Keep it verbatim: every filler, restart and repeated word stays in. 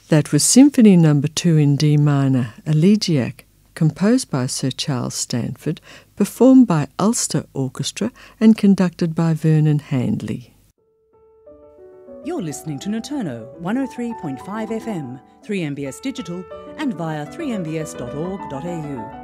That was Symphony Number two in D minor, Elegiac, composed by Sir Charles Stanford, performed by Ulster Orchestra and conducted by Vernon Handley. You're listening to Noturno one oh three point five F M, three M B S Digital and via three m b s dot org dot a u.